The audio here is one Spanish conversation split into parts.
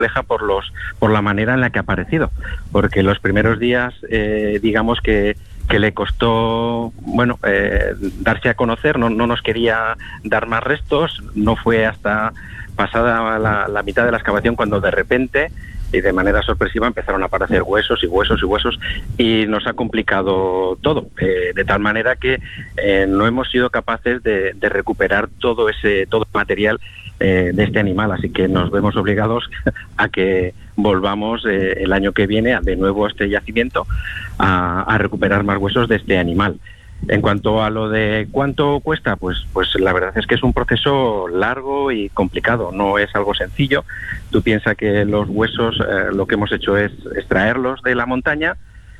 compleja por la manera en la que ha aparecido, porque los primeros días, digamos que le costó, darse a conocer, no nos quería dar más restos, no fue hasta pasada la mitad de la excavación cuando de repente y de manera sorpresiva empezaron a aparecer huesos y nos ha complicado todo, de tal manera que no hemos sido capaces de recuperar todo el material de este animal, así que nos vemos obligados a que volvamos el año que viene de nuevo a este yacimiento a recuperar más huesos de este animal. En cuanto a lo de cuánto cuesta, pues la verdad es que es un proceso largo y complicado, no es algo sencillo. Tú piensas que los huesos, lo que hemos hecho es extraerlos de la montaña,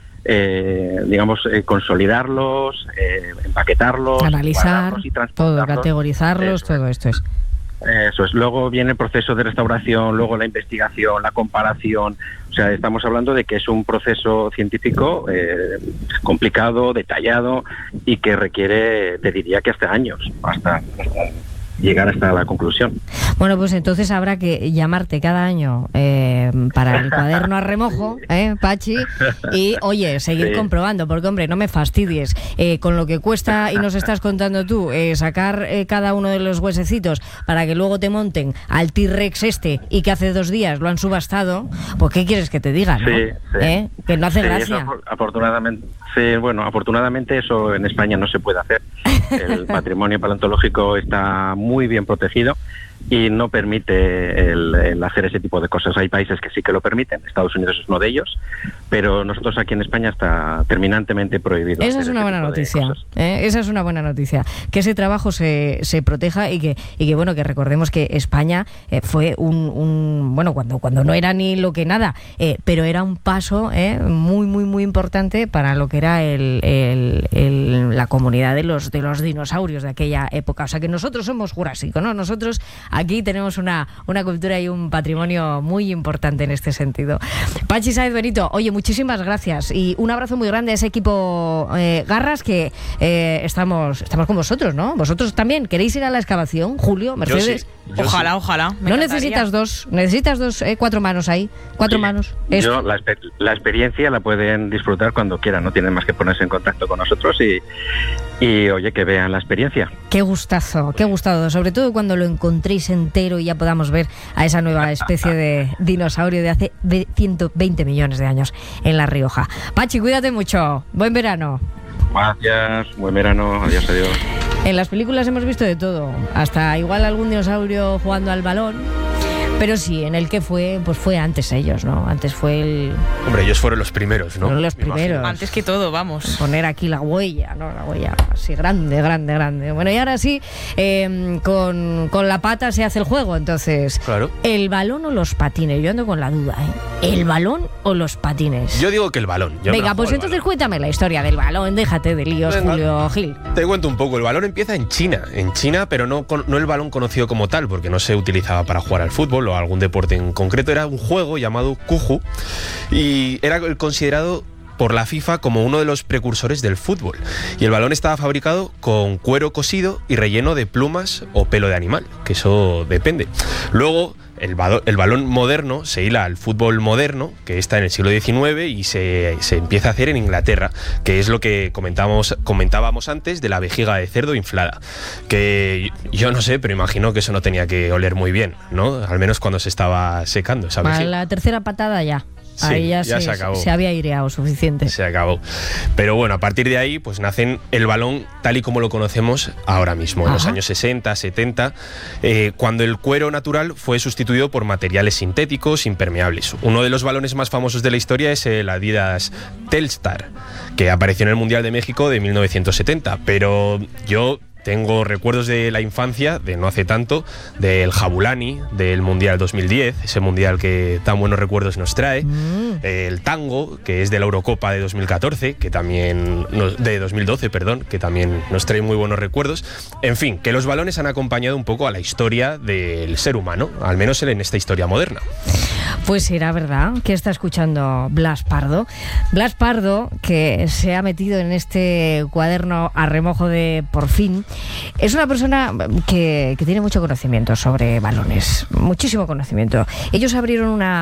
consolidarlos, empaquetarlos, analizar, y transportarlos, todo, categorizarlos, todo esto es. Eso es. Luego viene el proceso de restauración, luego la investigación, la comparación. O sea, estamos hablando de que es un proceso científico complicado, detallado y que requiere, te diría que hasta años, hasta llegar hasta la conclusión. Bueno, pues entonces habrá que llamarte cada año para el cuaderno a remojo, Pachi, y oye, seguir comprobando, porque hombre, no me fastidies, con lo que cuesta y nos estás contando tú, sacar cada uno de los huesecitos para que luego te monten al T-Rex y que hace 2 días lo han subastado, pues ¿qué quieres que te diga, no? Sí. Que no hace gracia. Eso, afortunadamente eso en España no se puede hacer. El patrimonio paleontológico está muy bien protegido y no permite el hacer ese tipo de cosas. Hay países que sí que lo permiten, Estados Unidos es uno de ellos, pero nosotros aquí en España está terminantemente prohibido. Esa es una buena noticia, esa es una buena noticia, que ese trabajo se proteja y que bueno, que recordemos que España fue cuando no era ni lo que nada, pero era un paso muy muy muy importante para lo que era la comunidad de los dinosaurios de aquella época. O sea que nosotros somos jurásicos, ¿no? Nosotros aquí tenemos una cultura y un patrimonio muy importante en este sentido. Pachi Sáez Benito, oye, muchísimas gracias y un abrazo muy grande a ese equipo Garras que estamos con vosotros, ¿no? ¿Vosotros también queréis ir a la excavación, Julio, Mercedes? Yo ojalá. No necesitas necesitas 4 manos ahí, 4 manos. La experiencia la pueden disfrutar cuando quieran, no tienen más que ponerse en contacto con nosotros y oye, que vean la experiencia. Qué gustazo, sobre todo cuando lo encontréis entero y ya podamos ver a esa nueva especie de dinosaurio de hace 120 millones de años en La Rioja. Pachi, cuídate mucho, buen verano. Gracias, buen verano, adiós. En las películas hemos visto de todo, hasta igual algún dinosaurio jugando al balón. Pero sí, en el que fue, pues fue antes ellos, ¿no? Antes fue el... Hombre, ellos fueron los primeros, ¿no? Fueron los primeros. Antes que todo, vamos. Poner aquí la huella, ¿no? La huella así grande. Bueno, y ahora sí, con la pata se hace el juego, entonces... Claro. ¿El balón o los patines? Yo ando con la duda, ¿El balón o los patines? Yo digo que el balón. Venga, pues entonces cuéntame la historia del balón, déjate de líos, Julio Gil. Te cuento un poco, el balón empieza en China, pero no el balón conocido como tal, porque no se utilizaba para jugar al fútbol o algún deporte en concreto, era un juego llamado Kuju y era considerado por la FIFA como uno de los precursores del fútbol. Y el balón estaba fabricado con cuero cosido y relleno de plumas o pelo de animal, que eso depende. Luego, el balón moderno se hila al fútbol moderno, que está en el siglo XIX y se empieza a hacer en Inglaterra, que es lo que comentábamos antes de la vejiga de cerdo inflada. Que yo no sé, pero imagino que eso no tenía que oler muy bien, ¿no? Al menos cuando se estaba secando esa vejiga. A la tercera patada ya. Sí, ahí ya se acabó. Se había aireado suficiente. Se acabó. Pero bueno, a partir de ahí pues nacen el balón tal y como lo conocemos ahora mismo, en los años 60, 70, cuando el cuero natural fue sustituido por materiales sintéticos impermeables. Uno de los balones más famosos de la historia es el Adidas Telstar, que apareció en el Mundial de México de 1970, pero yo tengo recuerdos de la infancia, de no hace tanto, del Jabulani, del Mundial 2010, ese Mundial que tan buenos recuerdos nos trae, el Tango, que es de la Eurocopa de 2014, que también de 2012, perdón, que también nos trae muy buenos recuerdos. En fin, que los balones han acompañado un poco a la historia del ser humano, al menos en esta historia moderna. Pues será verdad que está escuchando Blas Pardo. Blas Pardo, que se ha metido en este cuaderno a remojo de Por Fin, es una persona que tiene mucho conocimiento sobre balones, muchísimo conocimiento. Ellos abrieron una